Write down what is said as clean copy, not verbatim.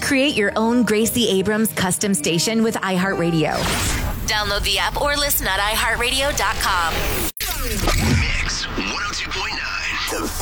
Create your own Gracie Abrams custom station with iHeartRadio. Download the app or listen at iHeartRadio.com.